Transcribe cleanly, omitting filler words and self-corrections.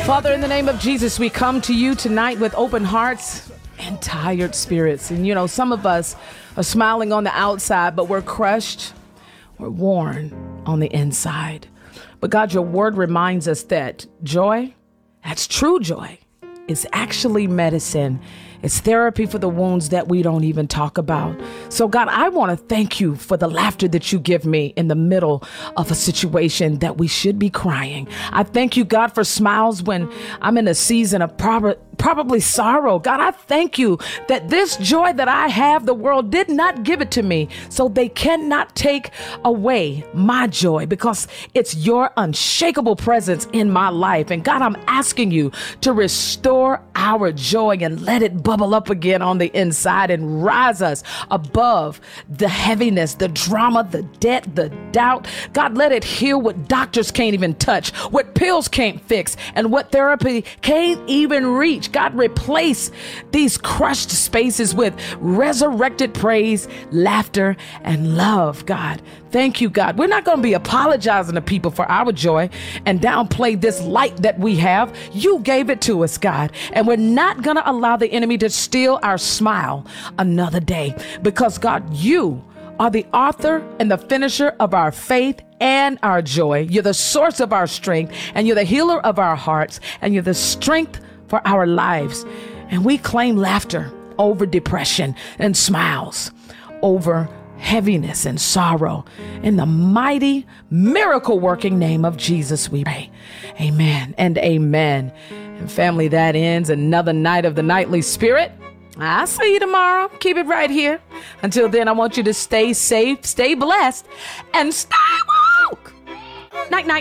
Father, in the name of Jesus, we come to you tonight with open hearts and tired spirits. And, you know, some of us are smiling on the outside, but we're crushed, we're worn on the inside. But God, your word reminds us that joy, that's true joy, is actually medicine. It's therapy for the wounds that we don't even talk about. So God, I want to thank you for the laughter that you give me in the middle of a situation that we should be crying. I thank you, God, for smiles when I'm in a season of probably sorrow. God, I thank you that this joy that I have, the world did not give it to me. So they cannot take away my joy because it's your unshakable presence in my life. And God, I'm asking you to restore our joy and let it bubble up again on the inside and rise us above the heaviness, the drama, the debt, the doubt. God, let it heal what doctors can't even touch, what pills can't fix, and what therapy can't even reach. God, replace these crushed spaces with resurrected praise, laughter, and love. God, thank you, God. We're not going to be apologizing to people for our joy and downplay this light that we have. You gave it to us, God, and we're not going to allow the enemy to steal our smile another day because, God, you are the author and the finisher of our faith and our joy. You're the source of our strength, and you're the healer of our hearts, and you're the strength for our lives. And we claim laughter over depression and smiles over heaviness and sorrow. In the mighty, miracle-working name of Jesus, we pray. Amen and amen. And family, that ends another night of the Nightly Spirit. I'll see you tomorrow. Keep it right here. Until then, I want you to stay safe, stay blessed, and stay woke. Night, night.